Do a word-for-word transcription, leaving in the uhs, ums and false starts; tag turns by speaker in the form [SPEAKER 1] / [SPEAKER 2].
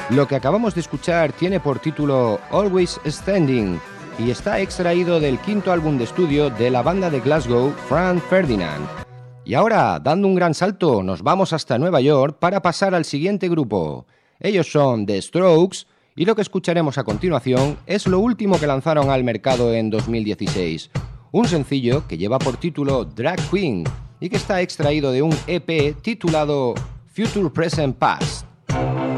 [SPEAKER 1] Lo que acabamos de escuchar tiene por título Always Standing y está extraído del quinto álbum de estudio de la banda de Glasgow, Franz Ferdinand. Y ahora, dando un gran salto, nos vamos hasta Nueva York para pasar al siguiente grupo. Ellos son The Strokes y lo que escucharemos a continuación es lo último que lanzaron al mercado en dos mil dieciséis, un sencillo que lleva por título Drag Queen y que está extraído de un E P titulado Future Present Past.